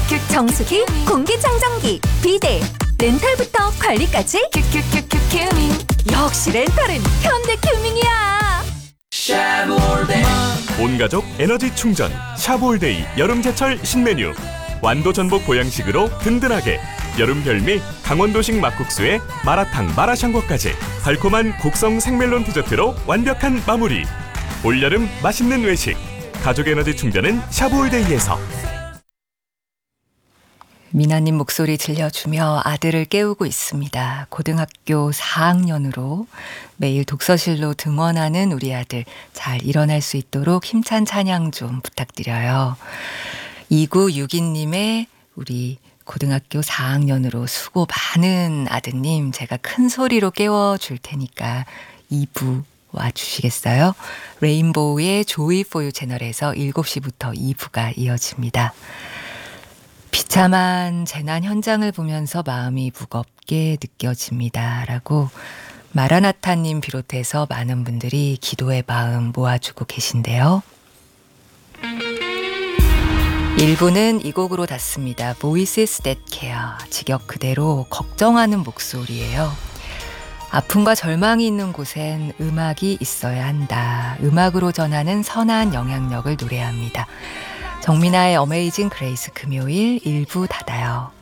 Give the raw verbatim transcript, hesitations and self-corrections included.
정수기, 공기청정기, 비데, 렌탈부터 관리까지 큐큐큐큐 큐밍. 역시 렌탈은 현대큐밍이야. 온가족 에너지 충전 샤브올데이 여름제철 신메뉴. 완도 전복 보양식으로 든든하게. 여름 별미 강원도식 막국수에 마라탕 마라샹궈까지 달콤한 곡성 생멜론 디저트로 완벽한 마무리. 올여름 맛있는 외식. 가족 에너지 충전은 샤브올데이에서. 미나님 목소리 들려주며 아들을 깨우고 있습니다. 고등학교 사 학년으로 매일 독서실로 등원하는 우리 아들 잘 일어날 수 있도록 힘찬 찬양 좀 부탁드려요. 이구육이 님의 우리 고등학교 사 학년으로 수고 많은 아드님, 제가 큰 소리로 깨워줄 테니까 이 부 와주시겠어요? 레인보우의 조이 포유 채널에서 일곱 시부터 이 부가 이어집니다. 비참한 재난 현장을 보면서 마음이 무겁게 느껴집니다. 라고 마라나타님 비롯해서 많은 분들이 기도의 마음 모아주고 계신데요. 일 부는 이 곡으로 닫습니다. Voices That Care. 직역 그대로 걱정하는 목소리예요. 아픔과 절망이 있는 곳엔 음악이 있어야 한다. 음악으로 전하는 선한 영향력을 노래합니다. 정민아의 어메이징 그레이스 금요일 일 부 닫아요.